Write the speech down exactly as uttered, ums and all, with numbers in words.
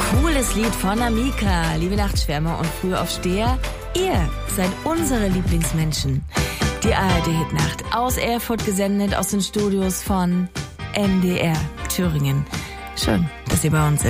Cooles Lied von Amika. Liebe Nachtschwärmer und Frühaufsteher, ihr seid unsere Lieblingsmenschen. Die A R D-Hitnacht aus Erfurt gesendet aus den Studios von M D R Thüringen. Schön, dass ihr bei uns seid.